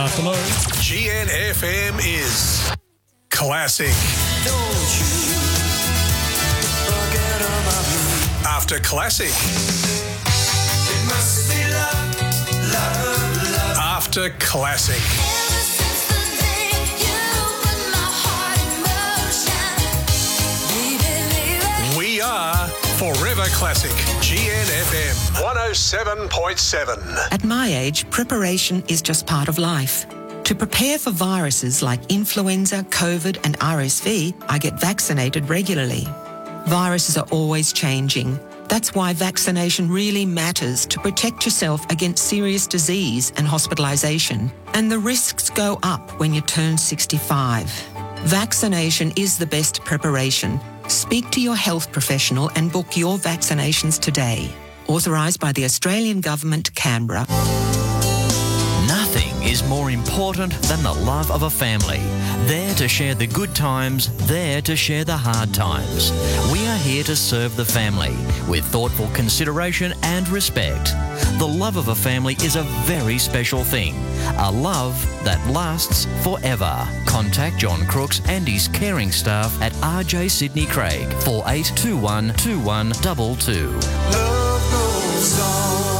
afternoon. GNFM is classic. Don't you forget about me. After classic. It must be love, love, love. After classic. Ever since the day you put my heart in motion, baby. We are Forever Classic. GNFM 107.7. At my age, preparation is just part of life. To prepare for viruses like influenza, COVID and RSV, I get vaccinated regularly. Viruses are always changing. That's why vaccination really matters to protect yourself against serious disease and hospitalisation. And the risks go up when you turn 65. Vaccination is the best preparation. Speak to your health professional and book your vaccinations today. Authorised by the Australian Government, Canberra. Nothing is more important than the love of a family. There to share the good times, there to share the hard times. We are here to serve the family with thoughtful consideration and respect. The love of a family is a very special thing. A love that lasts forever. Contact John Crooks and his caring staff at RJ Sydney Craig, 4821 2122. Love goes on.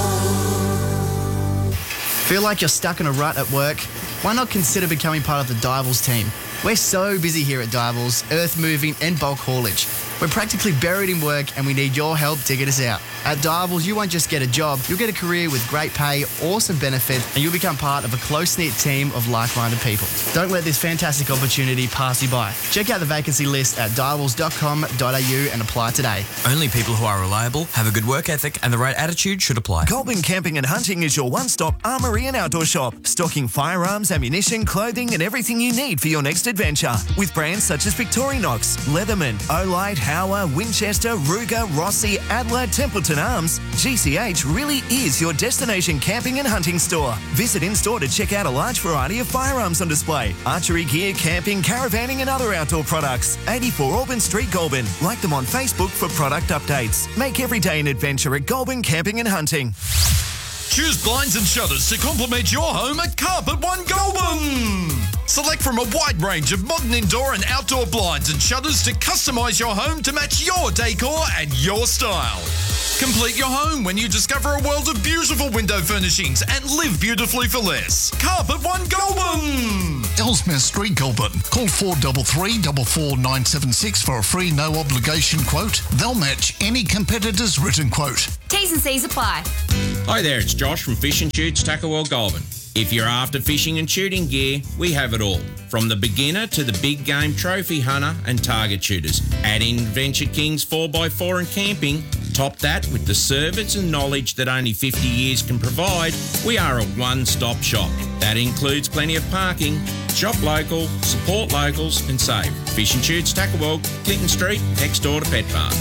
Feel like you're stuck in a rut at work? Why not consider becoming part of the Divals team? We're so busy here at Divals, earth moving and bulk haulage. We're practically buried in work and we need your help digging us out. At Divals, you won't just get a job, you'll get a career with great pay, awesome benefit, and you'll become part of a close-knit team of like-minded people. Don't let this fantastic opportunity pass you by. Check out the vacancy list at divals.com.au and apply today. Only people who are reliable, have a good work ethic and the right attitude should apply. Goulburn Camping and Hunting is your one-stop armoury and outdoor shop, stocking firearms, ammunition, clothing and everything you need for your next adventure. With brands such as Victorinox, Leatherman, Olight, Hauer, Winchester, Ruger, Rossi, Adler, Templeton Arms, GCH really is your destination camping and hunting store. Visit in-store to check out a large variety of firearms on display, archery gear, camping, caravanning and other outdoor products. 84 Auburn Street, Goulburn. Like them on Facebook for product updates. Make every day an adventure at Goulburn Camping and Hunting. Choose blinds and shutters to complement your home at Carpet One Goulburn. Select from a wide range of modern indoor and outdoor blinds and shutters to customise your home to match your decor and your style. Complete your home when you discover a world of beautiful window furnishings and live beautifully for less. Carpet One Goulburn. Ellesmere Street, Goulburn. Call 433 44976 for a free no obligation quote. They'll match any competitor's written quote. T's and C's apply. Hi there, it's Josh from Fish and Shoots Tackle World Goulburn. If you're after fishing and shooting gear, we have it all. From the beginner to the big game trophy hunter and target shooters. Add in Venture Kings 4x4 and camping. Top that with the service and knowledge that only 50 years can provide. We are a one-stop shop. That includes plenty of parking. Shop local, support locals and save. Fish and Shoots Tackle World, Clinton Street, next door to Pet Park.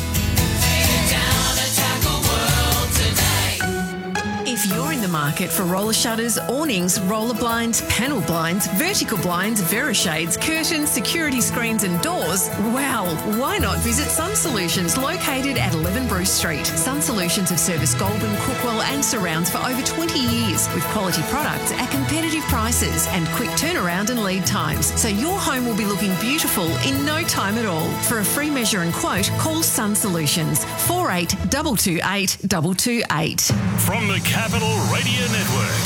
If you're in the market for roller shutters, awnings, roller blinds, panel blinds, vertical blinds, Verishades, curtains, security screens and doors, well, why not visit Sun Solutions, located at 11 Bruce Street. Sun Solutions have serviced Goulburn, Crookwell and surrounds for over 20 years with quality products at competitive prices and quick turnaround and lead times. So your home will be looking beautiful in no time at all. For a free measure and quote, call Sun Solutions 4822 228. From the Capital Radio Network.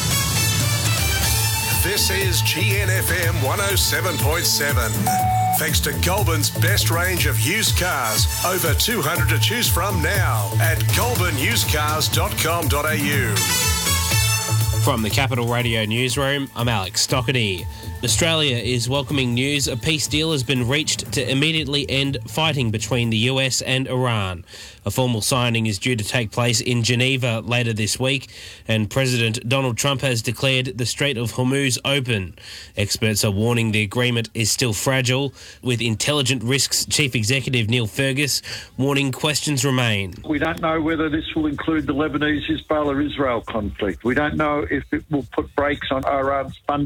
This is GNFM 107.7. Thanks to Goulburn's best range of used cars. Over 200 to choose from now at goulburnusedcars.com.au. From the Capital Radio Newsroom, I'm Alex Stockerty. Australia is welcoming news a peace deal has been reached to immediately end fighting between the US and Iran. A formal signing is due to take place in Geneva later this week, and President Donald Trump has declared the Strait of Hormuz open. Experts are warning the agreement is still fragile, with Intelligent Risks Chief Executive Neil Fergus warning questions remain. We don't know whether this will include the Lebanese-Hezbollah-Israel conflict. We don't know if it will put brakes on Iran's funding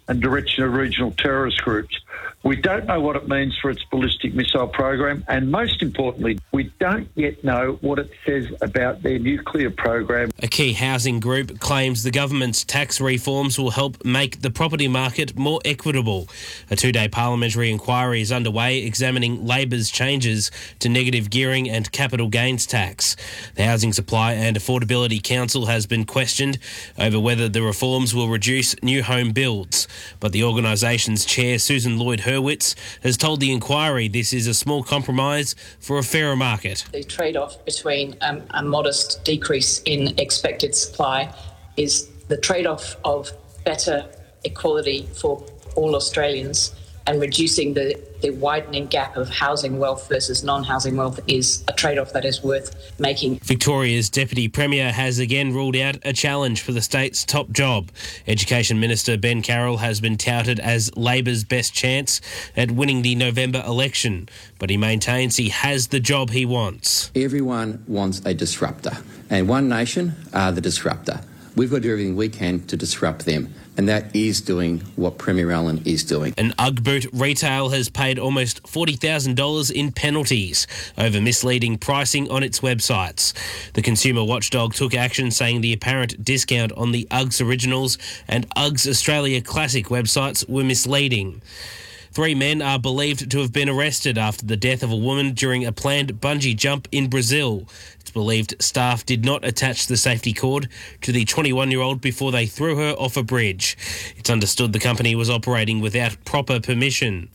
and direction of regional terrorist groups. We don't know what it means for its ballistic missile program, and most importantly, we don't yet know what it says about their nuclear program. A key housing group claims the government's tax reforms will help make the property market more equitable. A two-day parliamentary inquiry is underway examining Labor's changes to negative gearing and capital gains tax. The Housing Supply and Affordability Council has been questioned over whether the reforms will reduce new home builds, but the organisation's chair, Susan Lloyd-Hurwitz, has told the inquiry this is a small compromise for a fairer market. The trade-off between a modest decrease in expected supply is the trade-off of better equality for all Australians, and reducing the widening gap of housing wealth versus non-housing wealth is a trade-off that is worth making. Victoria's Deputy Premier has again ruled out a challenge for the state's top job. Education Minister Ben Carroll has been touted as Labor's best chance at winning the November election, but he maintains he has the job he wants. Everyone wants a disruptor, and One Nation are the disruptor. We've got to do everything we can to disrupt them, and that is doing what Premier Allen is doing. An UGG boot retail has paid almost $40,000 in penalties over misleading pricing on its websites. The consumer watchdog took action, saying the apparent discount on the UGG's Originals and UGG's Australia Classic websites were misleading. 3 men are believed to have been arrested after the death of a woman during a planned bungee jump in Brazil. It's believed staff did not attach the safety cord to the 21-year-old before they threw her off a bridge. It's understood the company was operating without proper permission.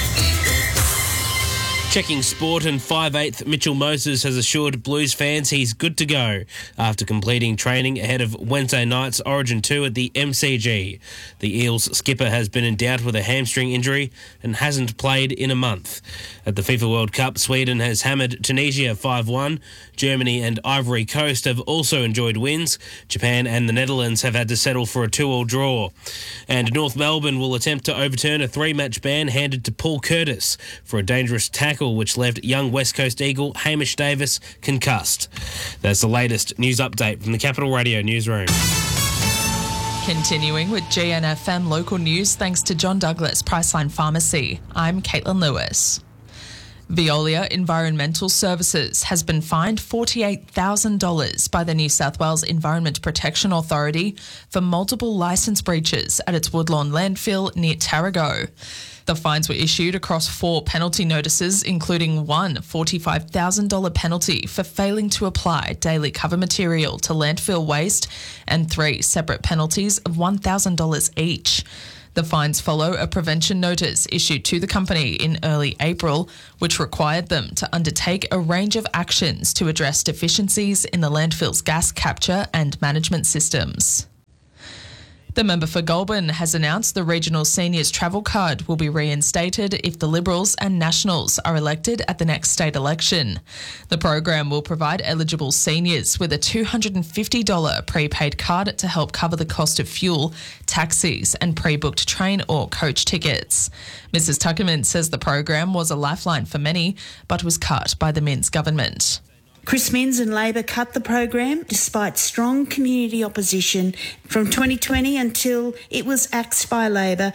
Checking sport, and 5'8" Mitchell Moses has assured Blues fans he's good to go after completing training ahead of Wednesday night's Origin 2 at the MCG. The Eels skipper has been in doubt with a hamstring injury and hasn't played in a month. At the FIFA World Cup, Sweden has hammered Tunisia 5-1. Germany and Ivory Coast have also enjoyed wins. Japan and the Netherlands have had to settle for a 2-2 draw. And North Melbourne will attempt to overturn a 3-match ban handed to Paul Curtis for a dangerous tackle which left young West Coast Eagle Hamish Davis concussed. That's the latest news update from the Capital Radio newsroom. Continuing with GNFM local news thanks to John Douglas Priceline Pharmacy. I'm Caitlin Lewis. Veolia Environmental Services has been fined $48,000 by the New South Wales Environment Protection Authority for multiple licence breaches at its Woodlawn landfill near Tarago. The fines were issued across 4 penalty notices, including one $45,000 penalty for failing to apply daily cover material to landfill waste and 3 separate penalties of $1,000 each. The fines follow a prevention notice issued to the company in early April, which required them to undertake a range of actions to address deficiencies in the landfill's gas capture and management systems. The member for Goulburn has announced the regional seniors travel card will be reinstated if the Liberals and Nationals are elected at the next state election. The program will provide eligible seniors with a $250 prepaid card to help cover the cost of fuel, taxis and pre-booked train or coach tickets. Mrs Tuckerman says the program was a lifeline for many, but was cut by the Minns government. Chris Minns and Labor cut the program despite strong community opposition. From 2020 until it was axed by Labor,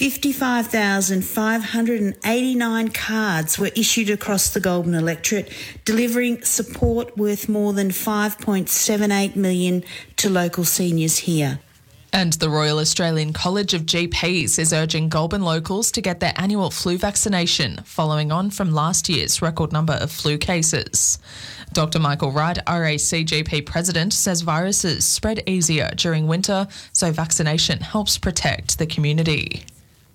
55,589 cards were issued across the Goulburn electorate, delivering support worth more than $5.78 million to local seniors here. And the Royal Australian College of GPs is urging Goulburn locals to get their annual flu vaccination, following on from last year's record number of flu cases. Dr Michael Wright, RACGP President, says viruses spread easier during winter, so vaccination helps protect the community.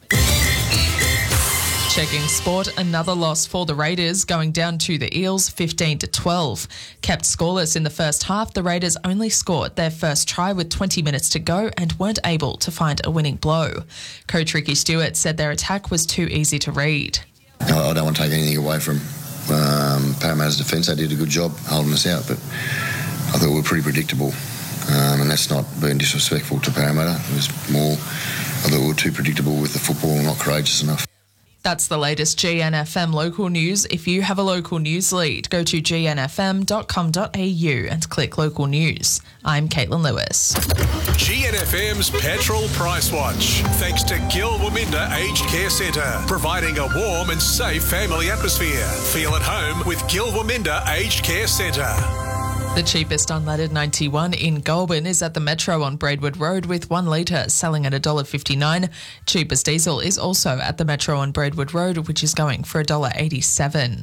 Checking sport, another loss for the Raiders, going down to the Eels 15-12. Kept scoreless in the first half, the Raiders only scored their first try with 20 minutes to go and weren't able to find a winning blow. Coach Ricky Stewart said their attack was too easy to read. I don't want to take anything away from Parramatta's defence. They did a good job holding us out, but I thought we were pretty predictable. And that's not being disrespectful to Parramatta. It was more, I thought we were too predictable with the football and not courageous enough. That's the latest GNFM local news. If you have a local news lead, go to gnfm.com.au and click local news. I'm Caitlin Lewis. GNFM's Petrol Price Watch. Thanks to Gil Waminda Aged Care Centre, providing a warm and safe family atmosphere. Feel at home with Gil Waminda Aged Care Centre. The cheapest unleaded 91 in Goulburn is at the Metro on Braidwood Road with 1 litre selling at $1.59. Cheapest diesel is also at the Metro on Braidwood Road, which is going for $1.87.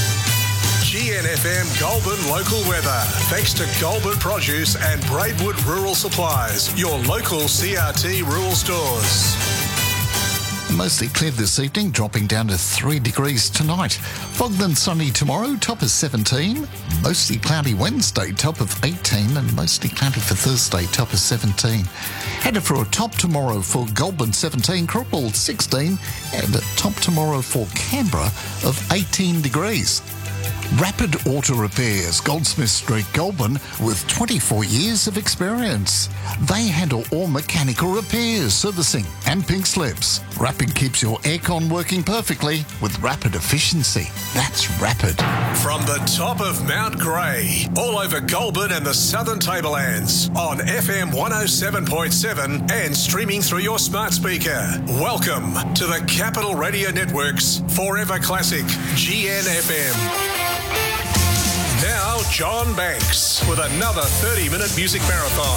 GNFM Goulburn local weather. Thanks to Goulburn Produce and Braidwood Rural Supplies, your local CRT rural stores. Mostly clear this evening, dropping down to 3 degrees tonight. Fog then sunny tomorrow, top of 17. Mostly cloudy Wednesday, top of 18. And mostly cloudy for Thursday, top of 17. Headed for a top tomorrow for Goulburn 17, Cripple 16. And a top tomorrow for Canberra of 18 degrees. Rapid Auto Repairs, Goldsmith Street, Goulburn, with 24 years of experience. They handle all mechanical repairs, servicing and pink slips. Rapid keeps your aircon working perfectly with rapid efficiency. That's Rapid. From the top of Mount Grey, all over Goulburn and the Southern Tablelands, on FM 107.7 and streaming through your smart speaker. Welcome to the Capital Radio Network's Forever Classic, GNFM. Now, John Banks with another 30-minute music marathon.